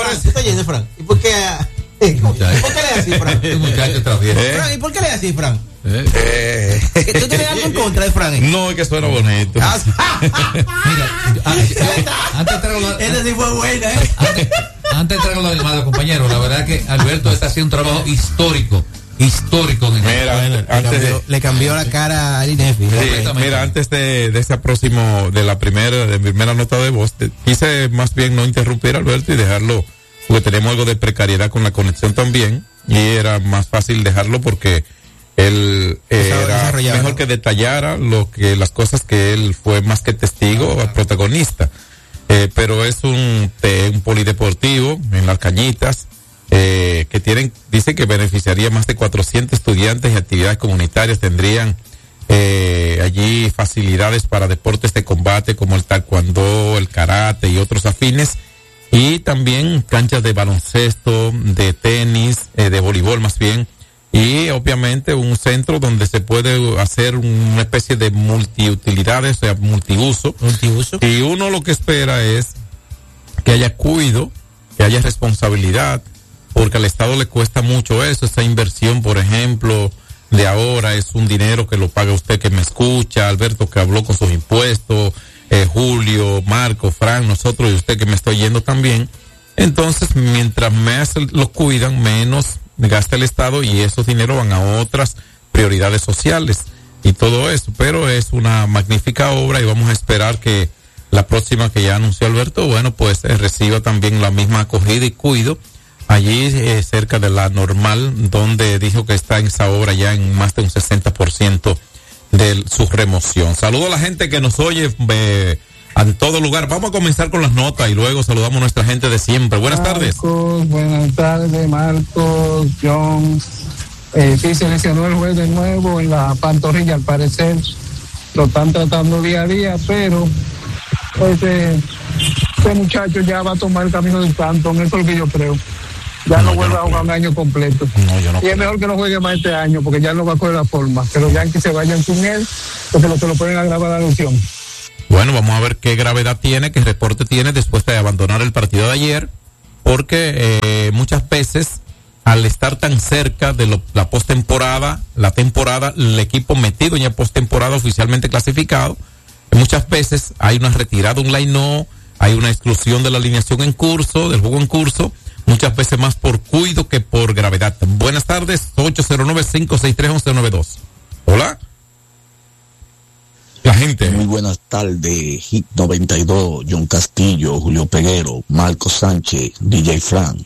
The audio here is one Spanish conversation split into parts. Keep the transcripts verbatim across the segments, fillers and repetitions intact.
Fran, ¿tú estás oyendo, Fran? ¿Y por qué? ¿Y por qué le así, Fran? Este muchacho travieso. ¿Eh? Fran, ¿y por qué le así, Fran? ¿Eh? ¿Tú tienes algo en contra de Fran? No, es que suena bonito. Ah, Mira, antes traigo la, esa sí fue buena, ¿eh? Antes, antes traigo la llamada, compañero. La verdad es que Alberto está haciendo un trabajo histórico. Histórico. Mira, bueno, antes le, cambió, de, le cambió la cara a Alinefi. sí, mira, antes de, de ese próximo, de la primera, de primera nota de voz, te, quise más bien no interrumpir a Alberto y dejarlo, porque tenemos algo de precariedad con la conexión también, y era más fácil dejarlo porque él eh, era mejor que detallara lo que, las cosas que él fue más que testigo, ah, protagonista. Eh, pero es un, te, un polideportivo en Las Cañitas, Eh, que tienen, dice que beneficiaría más de cuatrocientos estudiantes y actividades comunitarias, tendrían eh, allí facilidades para deportes de combate como el taekwondo, el karate y otros afines, y también canchas de baloncesto, de tenis, eh, de voleibol más bien, y obviamente un centro donde se puede hacer una especie de multiutilidades, o sea, multiuso. Multiuso. Y uno lo que espera es que haya cuidado, que haya responsabilidad, porque al Estado le cuesta mucho eso, esa inversión, por ejemplo, de ahora es un dinero que lo paga usted que me escucha, Alberto que habló con sus impuestos, eh, Julio, Marco, Fran, nosotros y usted que me está oyendo también. Entonces, mientras más lo cuidan, menos gasta el Estado y esos dineros van a otras prioridades sociales y todo eso. Pero es una magnífica obra y vamos a esperar que la próxima que ya anunció Alberto, bueno, pues eh, reciba también la misma acogida y cuido allí eh, cerca de la Normal, donde dijo que está en esa obra ya en más de un sesenta por ciento de su remoción. Saludo a la gente que nos oye eh, en todo lugar. Vamos a comenzar con las notas y luego saludamos a nuestra gente de siempre. Buenas Marcos, tardes. Buenas tardes, Marcos, John. Eh, sí, se lesionó el juez de nuevo en la pantorrilla, al parecer. Lo están tratando día a día, pero ese, ese muchacho ya va a tomar el camino del Santos, eso es lo que yo creo. Ya no, no vuelve no a jugar un año completo. No, yo no y creo. es mejor que no juegue más este año, porque ya no va a coger la forma. Que los Yankees se vayan sin él, porque lo que lo pueden agravar la lesión. Bueno, vamos a ver qué gravedad tiene, qué reporte tiene después de abandonar el partido de ayer, porque eh, muchas veces, al estar tan cerca de lo, la postemporada, la temporada, el equipo metido en la postemporada oficialmente clasificado, muchas veces hay una retirada, un line-no, hay una exclusión de la alineación en curso, del juego en curso, muchas veces más por cuido que por gravedad. Buenas tardes, ocho cero nueve, cinco seis tres, uno uno nueve dos. Hola. La gente. Muy buenas tardes, Hit noventa y dos, John Castillo, Julio Peguero, Marco Sánchez, D J Fran,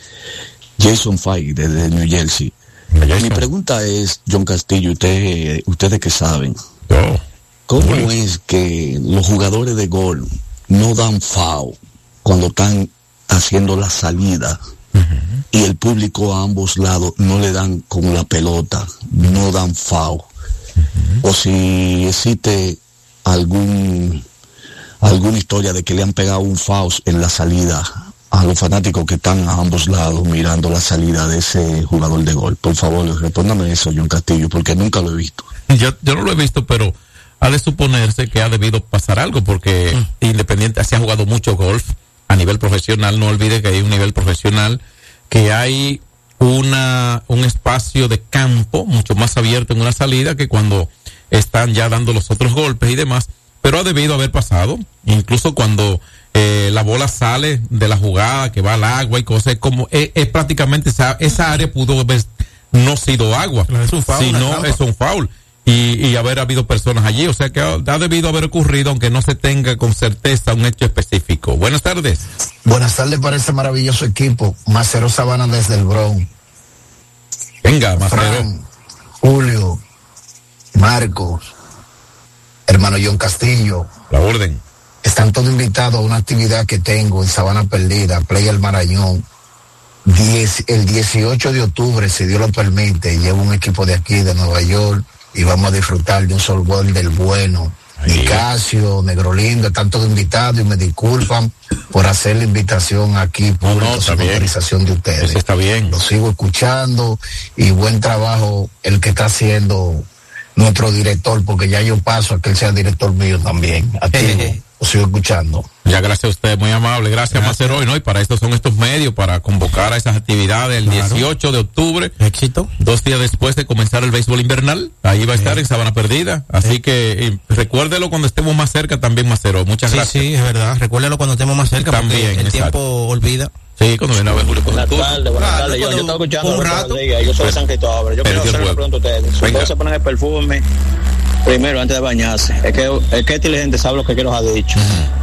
Jason Fay desde New Jersey. Mi pregunta es, John Castillo, usted, ustedes que saben, oh. ¿cómo Julio. es que los jugadores de gol no dan foul cuando están haciendo la salida uh-huh. y el público a ambos lados no le dan con la pelota, no dan foul? Uh-huh. O si existe algún alguna historia de que le han pegado un foul en la salida a los fanáticos que están a ambos lados mirando la salida de ese jugador de gol. Por favor, respóndame eso, John Castillo, porque nunca lo he visto. Yo, yo no lo he visto, pero ha de suponerse que ha debido pasar algo, porque mm. Independiente se ha jugado mucho golf a nivel profesional. No olvide que hay un nivel profesional, que hay una un espacio de campo mucho más abierto en una salida que cuando están ya dando los otros golpes y demás, pero ha debido haber pasado, incluso cuando eh, la bola sale de la jugada, que va al agua y cosas, como es, es prácticamente esa, esa área pudo haber no sido agua, es un foul, sino es un foul. Y, y haber habido personas allí, o sea que ha, ha debido haber ocurrido, aunque no se tenga con certeza un hecho específico. Buenas tardes. Buenas tardes para este maravilloso equipo. Macero Sabana desde el Bronx. Venga, Macero. Fran, Julio, Marcos, hermano John Castillo. La orden. Están todos invitados a una actividad que tengo en Sabana Perdida, Playa El Marañón. Diez, el dieciocho de octubre, si Dios lo permite, llevo un equipo de aquí, de Nueva York, y vamos a disfrutar de un softball del bueno. Nicasio, Negro Lindo, están todos invitados y me disculpan por hacer la invitación aquí por no, no, sin autorización de ustedes. Eso está bien. Lo sigo escuchando y buen trabajo el que está haciendo nuestro director, porque ya yo paso a que él sea director mío también, activo. Lo sigo escuchando. Ya, gracias a usted, muy amable. Gracias, Gracias. Maceroy, ¿no? Y para esto son estos medios, para convocar a esas actividades el Claro. dieciocho de octubre. Éxito. Dos días después de comenzar el béisbol invernal. Ahí va a estar en Sabana Perdida. Así que eh, recuérdelo cuando estemos más cerca también, Maceroy. Muchas Sí, gracias. sí, es verdad. Recuérdalo cuando estemos más cerca. También, porque el exacto. tiempo olvida. Sí, cuando viene a ver Julio. Buenas Conductor. tardes, buenas Claro, tardes. Yo, yo cuando- estaba escuchando un los rato. otros días. Yo soy de San Cristóbal. Yo quiero Perdió el hacer una juego. pregunta a ustedes. Si Venga. ustedes se ponen el perfume primero antes de bañarse, es que es que este inteligente sabe lo que quiero ha dicho.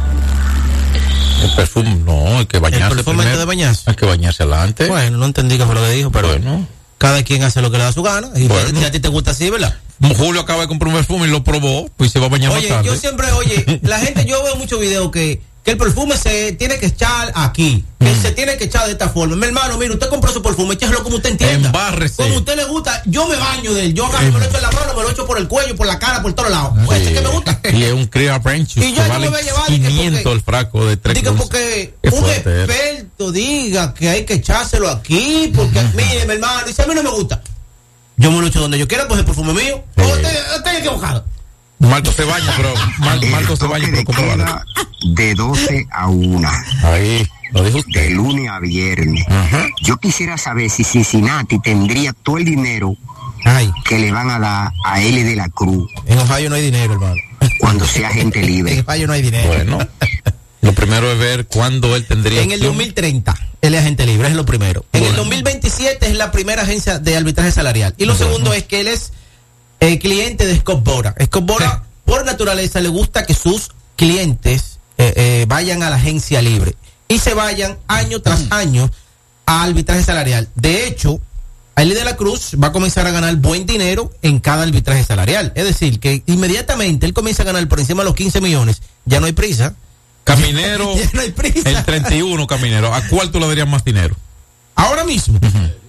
El perfume, no, hay que bañarse. El perfume primero. antes de bañarse. Hay que bañarse adelante. Bueno, no entendí qué fue lo que dijo, pero Bueno. cada quien hace lo que le da su gana. Y Bueno. si a ti te gusta así, ¿verdad? Julio acaba de comprar un perfume y lo probó, pues se va a bañar Oye, más tarde. yo siempre, oye, la gente, yo veo muchos videos que, que el perfume se tiene que echar aquí, que se tiene que echar de esta forma. Mi hermano, mire, usted compró su perfume, échelo como usted entienda. Embárrese. Como a usted le gusta, yo me baño de él, yo agarro, me lo echo en la mano, me lo echo por el cuello, por la cara, por todos lados. Pues ese que me gusta. Y es un Clear Branch Y que yo no vale me voy a llevar, dije, quinientos porque- el fraco de tres Diga onzas. porque Qué un fuerte era. experto diga que hay que echárselo aquí, porque mire, mi hermano, y si a mí no me gusta, yo me lo echo donde yo quiera, pues el perfume es mío. Sí. O usted, usted equivocado. Marco se baña, pero Mar- Marco se baña, pero ¿cómo vale? De doce a una, Ahí, lo dijo usted. de lunes a viernes. Ajá. Yo quisiera saber si Cincinnati tendría todo el dinero Ay, que le van a dar a L de la Cruz en Ohio no hay dinero, hermano. cuando sea gente En libre. Ohio no hay dinero. Bueno, lo primero es ver cuándo él tendría En el opción. dos mil treinta, él es agente libre, es lo primero. En el Bueno. dos mil veintisiete es la primera agencia de arbitraje salarial. Y lo Bueno. segundo es que él es el cliente de Scott Bora. Scott Bora, por naturaleza, le gusta que sus clientes eh, eh, vayan a la agencia libre y se vayan año tras año a arbitraje salarial. De hecho, Ailey de la Cruz va a comenzar a ganar buen dinero en cada arbitraje salarial. Es decir, que inmediatamente él comienza a ganar por encima de los quince millones, ya no hay prisa. Caminero, Ya no hay prisa. el treinta y uno Caminero. ¿A cuál tú le darías más dinero? Ahora mismo.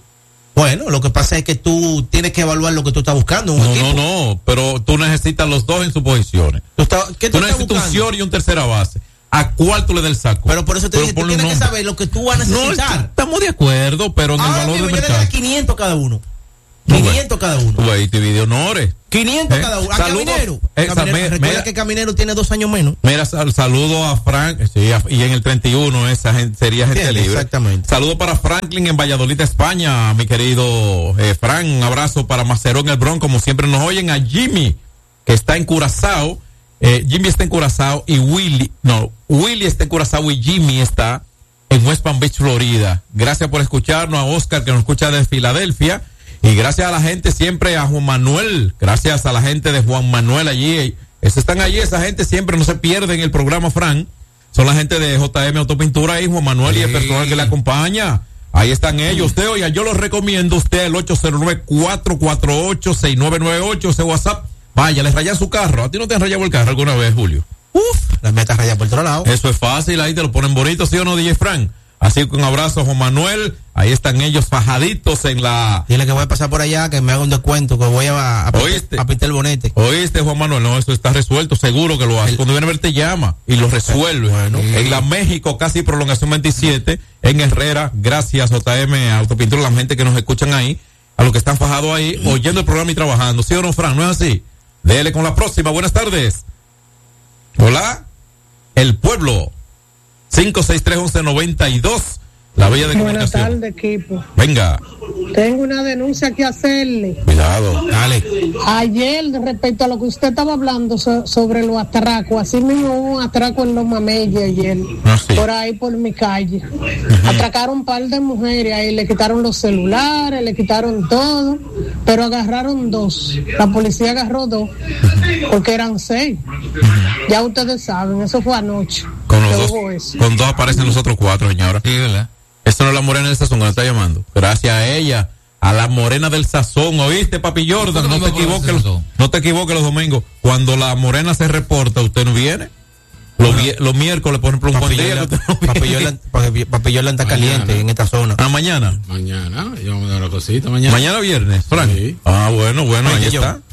Bueno, lo que pasa es que tú tienes que evaluar lo que tú estás buscando. Un No, equipo. no, no, pero tú necesitas los dos en sus posiciones. Tú estás- ¿Qué tú Tú estás necesitas un buscando? short y un tercera base. ¿A cuál tú le das el saco? Pero por eso te dije, tú ponle un tienes que nombre. saber lo que tú vas a No, necesitar. estamos de acuerdo, pero en el Ahora valor mismo del yo le mercado. doy quinientos cada uno. Tú ves. quinientos cada uno. Tú ahí te video honores. quinientos Eh, cada uno. A saludos. Caminero. Eh, Caminero, me- recuerda mira- que Caminero tiene dos años menos. Mira, sal- saludo a Frank, sí, a- y en el treinta y uno esa gente, sería gente Entiende, libre. exactamente. Saludo para Franklin en Valladolid, España, mi querido eh, Frank. Un abrazo para Macerón en el Bronx, como siempre nos oyen. A Jimmy, que está en Curazao. Eh, Jimmy está en Curazao y Willy, no, Willy está en Curazao y Jimmy está en West Palm Beach, Florida. Gracias por escucharnos, a Oscar, que nos escucha desde Filadelfia. Y gracias a la gente siempre, a Juan Manuel, gracias a la gente de Juan Manuel allí. Esos están allí, esa gente siempre no se pierde en el programa, Fran. Son la gente de J M Autopintura y Juan Manuel y el personal que le acompaña. Ahí están ellos. Usted, oiga, yo los recomiendo a usted el ocho cero nueve, cuatro cuatro ocho, seis nueve nueve ocho, ese WhatsApp. Vaya, les rayan su carro. ¿A ti no te han rayado el carro alguna vez, Julio? Uf, las metas rayadas por otro lado. Eso es fácil, ahí te lo ponen bonito, ¿sí o no, D J Fran? Así que un abrazo a Juan Manuel. Ahí están ellos fajaditos en la... Dile que voy a pasar por allá, que me haga un descuento, que voy a, a, ¿Oíste? a pintar el bonete. ¿Oíste, Juan Manuel? No, eso está resuelto, seguro que lo hace. El- Cuando viene a ver te llama y lo resuelve. Bueno. En la México, casi prolongación veintisiete, en Herrera, gracias J M Autopintura, la gente que nos escuchan ahí, a los que están fajados ahí, oyendo el programa y trabajando. ¿Sí o no, Fran? ¿No es así? Dele con la próxima. Buenas tardes. Hola. El pueblo. cinco seis tres, once noventa y dos. La Bella de Buenas Comunicación. tardes, equipo. Venga. Tengo una denuncia que hacerle. Cuidado. Dale. Ayer, respecto a lo que usted estaba hablando so- sobre los atracos, así mismo hubo un atraco en Los Mameyes ayer, Ah, sí. por ahí por mi calle. Atracaron un par de mujeres ahí, le quitaron los celulares, le quitaron todo, pero agarraron dos. La policía agarró dos, porque eran seis. Ya ustedes saben, eso fue anoche. Con los que dos, hubo eso. con dos aparecen los otros cuatro, señora. Sí, ¿verdad? Esto no es la morena del sazón que nos está llamando. Gracias a ella, a la morena del sazón. ¿Oíste, papi Jordan? No te equivoques, los, no te equivoques los domingos. Cuando la morena se reporta, ¿usted no viene? Los, vie- los miércoles, por ejemplo, un buen día. que usted no viene. Papillola, papi- papillola está caliente en esta zona. Ah, mañana. Mañana, yo vamos a dar la cosita mañana. Mañana viernes, Frank. Sí. Ah, bueno, bueno, Oye, ahí yo- está.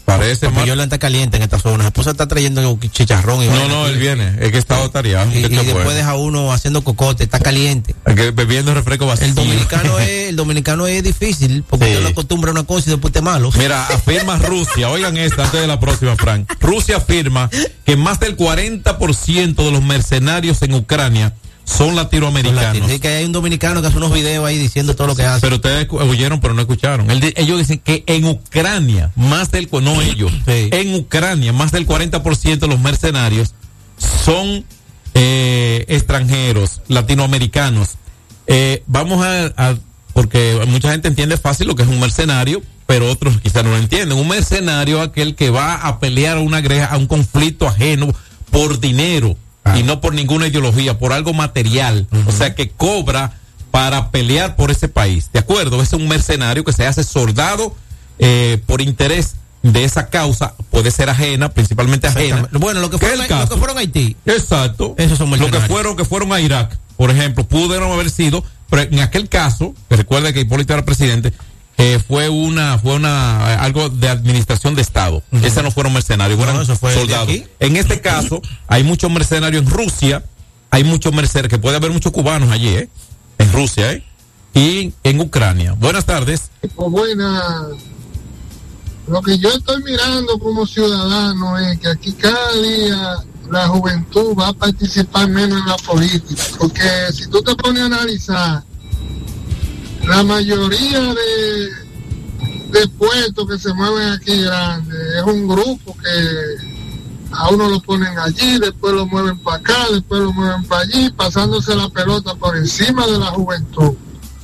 Parece más. Yo está caliente en esta zona. La esposa está trayendo chicharrón. Y no, no, él viene. Es que está tareado. Y, y después bueno. deja uno haciendo cocote. Está caliente. Es que bebiendo refresco vacío. El dominicano es, el dominicano es difícil porque sí. usted no acostumbra a una cosa y después te malo. Mira, afirma Rusia. Oigan esta antes de la próxima, Frank. Rusia afirma que más del cuarenta por ciento de los mercenarios en Ucrania son latinoamericanos. Sí, que hay un dominicano que hace unos videos ahí diciendo todo lo que hace. Pero ustedes oyeron, pero no escucharon. El de, ellos dicen que en Ucrania, más del, no ellos, sí. en Ucrania, más del cuarenta por ciento de los mercenarios son eh, extranjeros, latinoamericanos. Eh, vamos a, a, porque mucha gente entiende fácil lo que es un mercenario, pero otros quizás no lo entienden. Un mercenario es aquel que va a pelear a una guerra, a un conflicto ajeno por dinero. Ah. Y no por ninguna ideología, por algo material. Uh-huh. O sea, que cobra para pelear por ese país. ¿De acuerdo? Es un mercenario que se hace soldado eh, por interés de esa causa. Puede ser ajena, principalmente ajena. Bueno, lo que fueron, a, lo que fueron a Haití. Exacto. Esos son mercenarios. Lo que fueron, que fueron a Irak, por ejemplo, pudieron haber sido, pero en aquel caso, que recuerda que Hipólito era presidente, Eh, fue una fue una algo de administración de Estado. Uh-huh. Esas no fueron mercenarios, fueron no, eso fue soldados. En este caso hay muchos mercenarios en Rusia, hay muchos mercenarios, que puede haber muchos cubanos allí, ¿eh? En Rusia, ¿eh? Y en Ucrania. Buenas tardes. Pues buenas. Lo que yo estoy mirando como ciudadano es que aquí cada día la juventud va a participar menos en la política, porque si tú te pones a analizar la mayoría de, de puestos que se mueven aquí grandes es un grupo que a uno lo ponen allí, después lo mueven para acá, después lo mueven para allí, pasándose la pelota por encima de la juventud.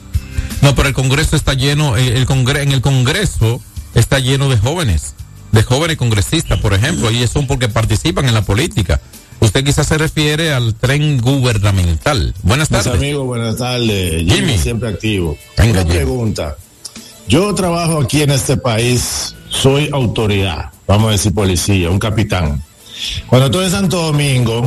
No, pero el Congreso está lleno, el, el congre, en el Congreso está lleno de jóvenes, de jóvenes congresistas, por ejemplo, y eso porque participan en la política. Usted quizás se refiere al tren gubernamental. Buenas tardes. Mis amigos, buenas tardes. Jimmy, Jimmy. Siempre activo. Venga, Una pregunta. Yo trabajo aquí en este país, soy autoridad, vamos a decir policía, un capitán. Cuando estoy en Santo Domingo,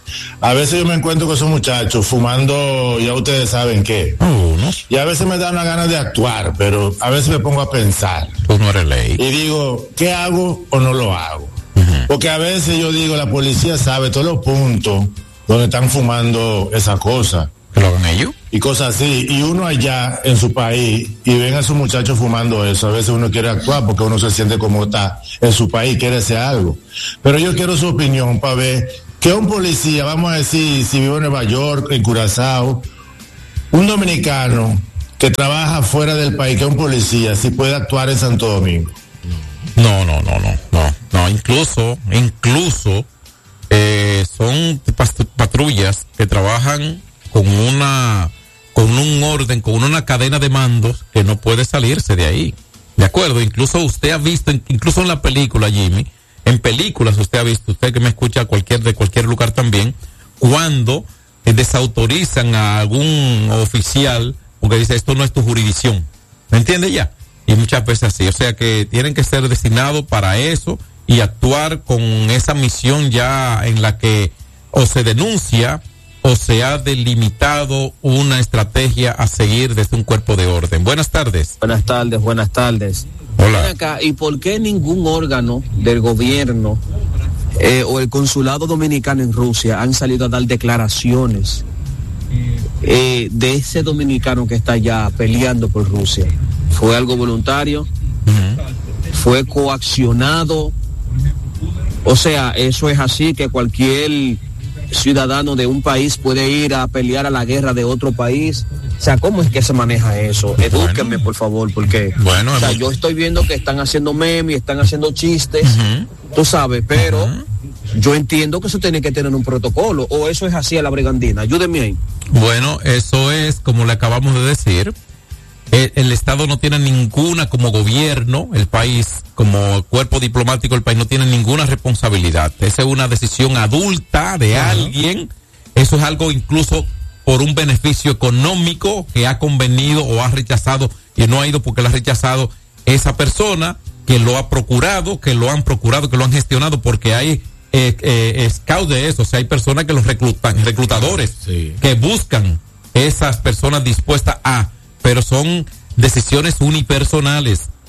a veces yo me encuentro con esos muchachos fumando, ya ustedes saben qué. Oh, ¿no? Y a veces me dan una ganas de actuar, pero a veces me pongo a pensar. Tú no eres ley. Y digo, ¿qué hago o no lo hago? Porque a veces yo digo, la policía sabe todos los puntos donde están fumando esa cosa. ¿Que lo hagan ellos? Y cosas así. Y uno allá en su país y ven a esos muchachos fumando eso. A veces uno quiere actuar porque uno se siente como está en su país, quiere hacer algo. Pero yo quiero su opinión para ver que un policía, vamos a decir, si vive en Nueva York, en Curazao, un dominicano que trabaja fuera del país, que es un policía, si puede actuar en Santo Domingo. No, no, no, no, no, no, incluso, incluso eh, son patrullas que trabajan con una, con un orden, con una cadena de mandos que no puede salirse de ahí, ¿de acuerdo? Incluso usted ha visto, incluso en la película, Jimmy, en películas usted ha visto, usted que me escucha cualquier de cualquier lugar también, cuando eh, desautorizan a algún oficial porque dice esto no es tu jurisdicción, ¿me entiende ya? Y muchas veces así, o sea que tienen que ser destinados para eso y actuar con esa misión ya en la que o se denuncia o se ha delimitado una estrategia a seguir desde un cuerpo de orden. Buenas tardes. Buenas tardes, buenas tardes. Hola. Ven acá, ¿y por qué ningún órgano del gobierno eh, o el consulado dominicano en Rusia han salido a dar declaraciones eh, de ese dominicano que está allá peleando por Rusia? ¿Fue algo voluntario? Uh-huh. ¿Fue coaccionado? O sea, eso es así, que cualquier ciudadano de un país puede ir a pelear a la guerra de otro país. O sea, ¿cómo es que se maneja eso? Edúquenme, bueno, por favor, porque bueno, o sea, yo estoy viendo que están haciendo memes, están haciendo chistes, uh-huh, tú sabes, pero uh-huh, yo entiendo que eso tiene que tener un protocolo, o eso es así a la brigandina. Ayúdenme ahí. Bueno, eso es como le acabamos de decir. El, el Estado no tiene ninguna, como gobierno, el país, como cuerpo diplomático, el país no tiene ninguna responsabilidad. Esa es una decisión adulta de uh-huh, alguien. Eso es algo incluso por un beneficio económico que ha convenido o ha rechazado y no ha ido porque lo ha rechazado esa persona que lo ha procurado, que lo han procurado, que lo han gestionado, porque hay eh, eh, scouts de eso, o sea, hay personas que los reclutan, reclutadores, sí, que buscan esas personas dispuestas a, pero son decisiones unipersonales.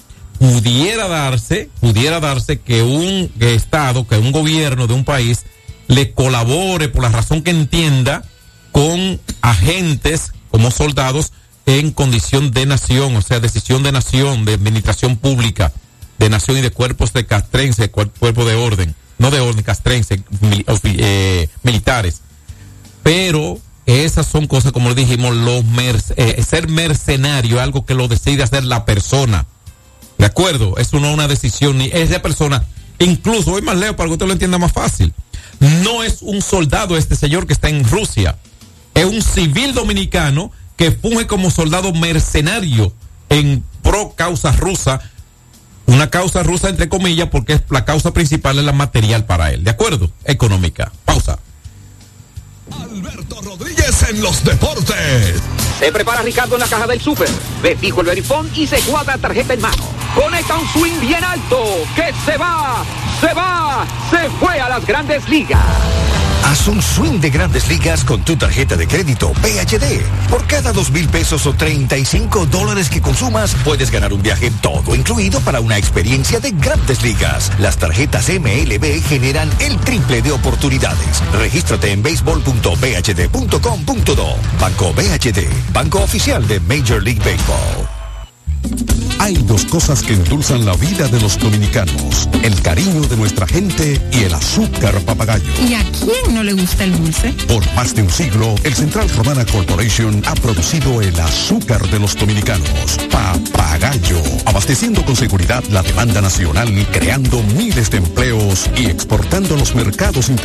pudiera darse, pudiera darse que un estado, que un gobierno de un país le colabore por la razón que entienda con agentes como soldados en condición de nación, o sea, decisión de nación, de administración pública, de nación y de cuerpos de castrense, cuerpo de orden, no de orden, castrense, mil, eh, militares. Pero esas son cosas, como le dijimos, los merc eh, ser mercenario, algo que lo decide hacer la persona. ¿De acuerdo? Eso no es una decisión, ni esa persona, incluso, hoy más leo para que usted lo entienda más fácil, no es un soldado este señor que está en Rusia, es un civil dominicano que funge como soldado mercenario en pro causa rusa, una causa rusa entre comillas, porque es la causa principal es la material para él, ¿de acuerdo? Económica. Pausa. Alberto Rodríguez en los deportes. Se prepara Ricardo en la caja del súper. Ve fijo el verifón y se cuadra tarjeta en mano. Conecta un swing bien alto. Que se va, se va, se fue a las Grandes Ligas. Haz un swing de Grandes Ligas con tu tarjeta de crédito B H D. Por cada dos mil pesos o treinta y cinco dólares que consumas, puedes ganar un viaje todo incluido para una experiencia de Grandes Ligas. Las tarjetas M L B generan el triple de oportunidades. Regístrate en béisbol punto b h d punto com punto do. Banco B H D, banco oficial de Major League Baseball. Hay dos cosas que endulzan la vida de los dominicanos: el cariño de nuestra gente y el azúcar papagayo. ¿Y a quién no le gusta el dulce? Por más de un siglo, el Central Romana Corporation ha producido el azúcar de los dominicanos, Papagayo, abasteciendo con seguridad la demanda nacional, creando miles de empleos y exportando a los mercados internacionales.